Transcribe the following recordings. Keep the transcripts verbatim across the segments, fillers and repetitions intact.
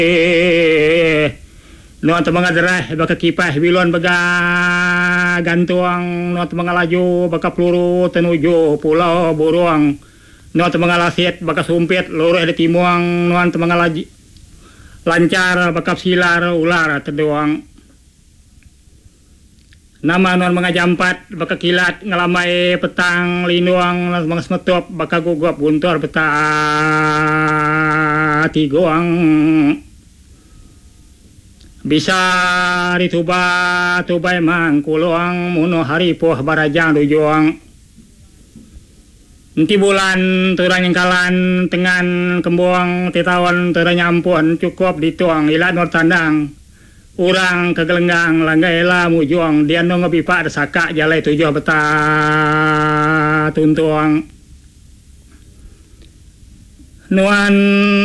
no to mga derah baka kipas bilon baga gantuang no to mga laju baka peluru tenuju pulau burung no to mga lasit baka sumpit loro ada timuang no to mga laji lancar baka silar ular teduang nama non mga jampat baka kilat ngalamai petang linuang mga semetop baka gugap guntur beta tigoang bisa dituba tubai mang kuloang muno hari poh barajang dujuang nanti bulan turang kalan tengan kembuang titawan turang nyampun cukup dituang ilat nur tandang urang kegelenggang langgaila mujuang dia no ngebipak desaka jalai tujuh beta tuntuang nuan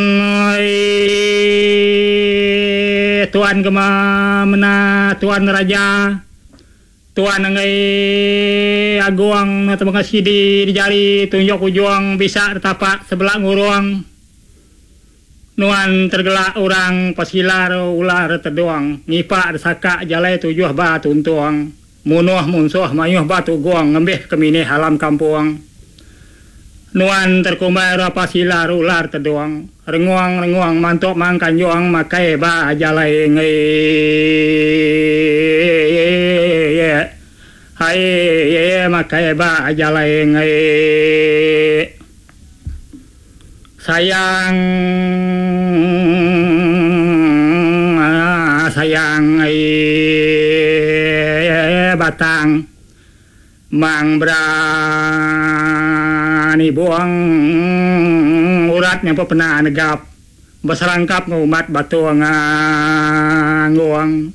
tuan kema mena tuan raja tuan ngai aguang atau mengasih di, di jari tunjuk ujuang bisa tapak sebelah ngurung nuan tergelak orang pasilar ular terdoang ngipak desaka jalai tujuh batu tuntuang munuh munsuh mayuh batu guang ngembih kemini halam kampung nuan terkumbar pasilar ular terdoang renguang renguang mantok mangkan juang makai ba jalai ngai hai makai ba jalai ngai sayang sayang eh batang mang berani buang uratnya pernah negap berserangkap ngumat batu nguang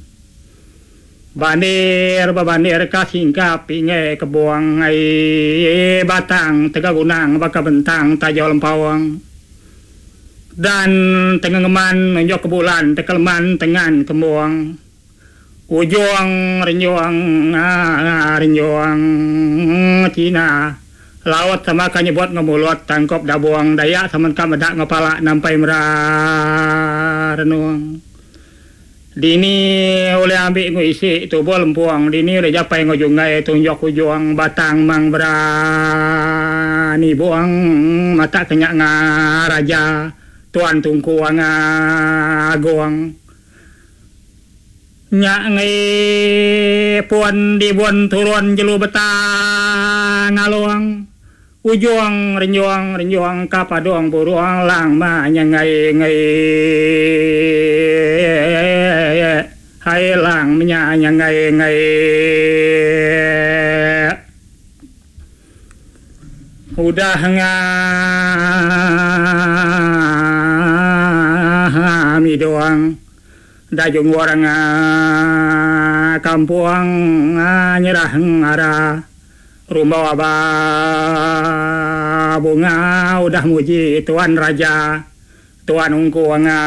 bandir babandir kasingkap inge kebuang ai batang tega gunang baka bentang tajau lempawang dan tengah ngeman menjok ke bulan tekelman tengan kemuang ujung renjuang ah, renjuang Cina laut sama kanya buat ngemulut tangkop dabuang daya sama kamedak ngepala nampai merah renuang dini oleh ambil ngisi tubuh lempuang dini udah japai ngujungai tunjuk ujung batang mang berani buang mata kenyak ngaraja tuan tungku aguang nyak ngai puan di buan turun jelu betang ngaluang ujung renjuang renjuang kapadong buruang lang ma nyangai ngai hai lang menya nyangai ngai udah ngami doang dajung orang kampung nyerah ngara rumah abah bunga udah muji tuan raja tuan ungku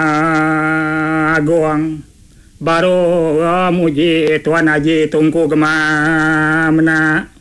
aguang baru muji tuan haji tungku gemamna